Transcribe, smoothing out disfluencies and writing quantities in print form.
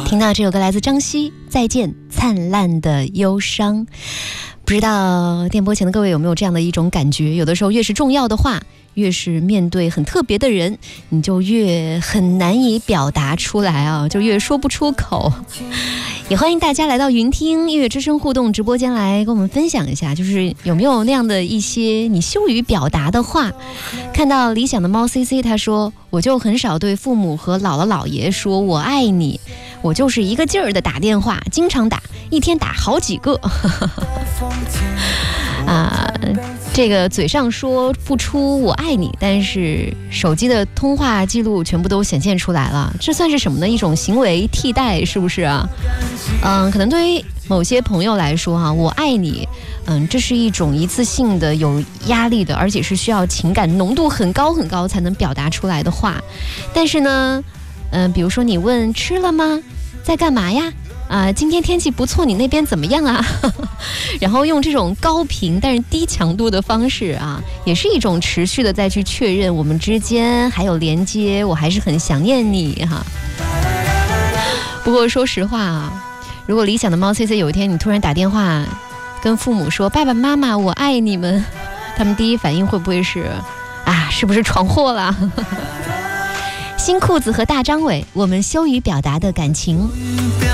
听到这首歌来自张希，再见灿烂的忧伤。不知道电波前的各位有没有这样的一种感觉，有的时候越是重要的话，越是面对很特别的人，你就越很难以表达出来啊，就越说不出口。也欢迎大家来到云听音乐之声互动直播间来跟我们分享一下，就是有没有那样的一些你羞于表达的话。看到理想的猫 CC 他说，我就很少对父母和姥姥姥爷说我爱你，我就是一个劲儿的打电话，经常打，一天打好几个。这个嘴上说不出我爱你，但是手机的通话记录全部都显现出来了，这算是什么呢？一种行为替代，是不是啊？可能对于某些朋友来说我爱你，这是一种一次性的有压力的，而且是需要情感浓度很高很高才能表达出来的话。但是呢，比如说你问吃了吗？在干嘛呀？今天天气不错，你那边怎么样啊？然后用这种高频但是低强度的方式也是一种持续的再去确认我们之间还有连接，我还是很想念你不过说实话如果理想的猫 CC 有一天你突然打电话跟父母说爸爸妈妈我爱你们，他们第一反应会不会是是不是闯祸了？新裤子和大张伟，我们羞于表达的感情。